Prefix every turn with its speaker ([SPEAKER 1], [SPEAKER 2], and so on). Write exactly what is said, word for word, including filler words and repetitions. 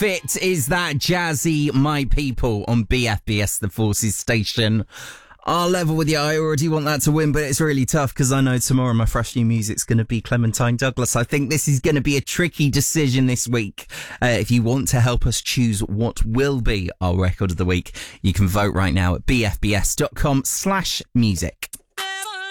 [SPEAKER 1] Fit is that jazzy My People on B F B S, the Forces station. I'll level with you. I already want that to win, but it's really tough because I know tomorrow my fresh new music's going to be Clementine Douglas. I think this is going to be a tricky decision this week. Uh, if you want to help us choose what will be our record of the week, you can vote right now at bfbs.com slash music.